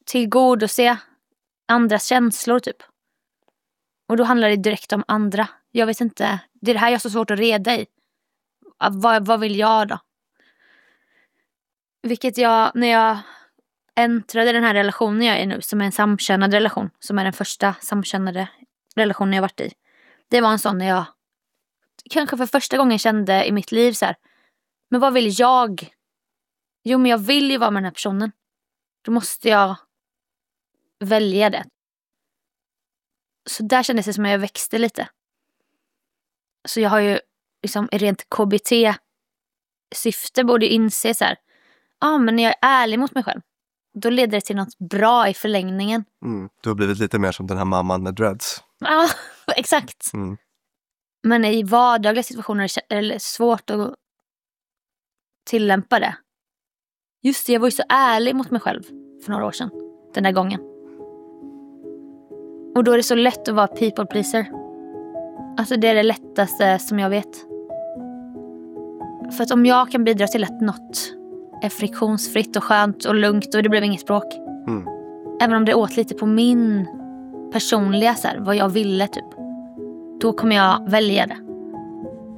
tillgodose andras känslor typ. Och då handlar det direkt om andra. Jag vet inte, det är det här jag har så svårt att reda i. Vad vill jag då? Vilket när jag äntrade den här relationen jag är nu, som är en samkönad relation, som är den första samkönade relationen jag varit i. Det var en sån när jag kanske för första gången kände i mitt liv så här, men vad vill jag? Jo, men jag vill ju vara med den här personen. Då måste jag välja det. Så där kändes det som att jag växte lite. Så jag har ju liksom rent KBT-syfte borde inse så här, men när jag är ärlig mot mig själv, då leder det till något bra i förlängningen. Du har blivit lite mer som den här mamman med dreads. Ja, exakt. Men i vardagliga situationer är det svårt att tillämpa det. Just det, jag var ju så ärlig mot mig själv för några år sedan. Den där gången. Och då är det så lätt att vara people pleaser. Alltså det är det lättaste som jag vet. För att om jag kan bidra till att något är friktionsfritt och skönt och lugnt, och det blev inget bråk. Även om det åt lite på min personliga så här, vad jag ville typ. Då kommer jag välja det.